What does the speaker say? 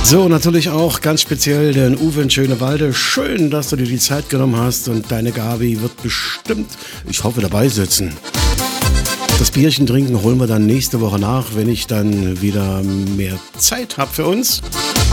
So, natürlich auch ganz speziell den Uwe in Schönewalde. Schön, dass du dir die Zeit genommen hast und deine Gabi wird bestimmt, ich hoffe, dabei sitzen. Das Bierchen trinken holen wir dann nächste Woche nach, wenn ich dann wieder mehr Zeit habe für uns.